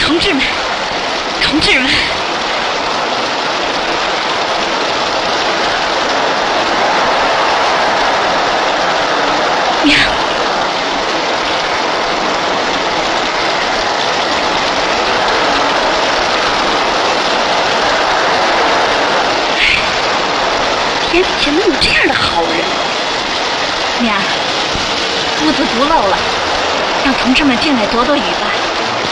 同志们，同志们！娘，天底下能有这样的好人？娘，屋子不漏了，让同志们进来躲躲雨吧。